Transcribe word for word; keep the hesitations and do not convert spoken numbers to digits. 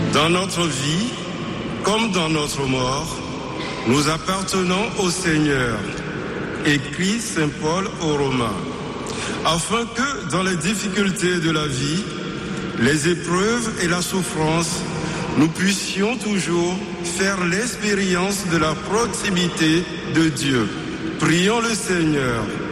Dans notre vie, comme dans notre mort, nous appartenons au Seigneur, écrit Saint Paul aux Romains, afin que dans les difficultés de la vie, les épreuves et la souffrance, nous puissions toujours faire l'expérience de la proximité de Dieu. Prions le Seigneur.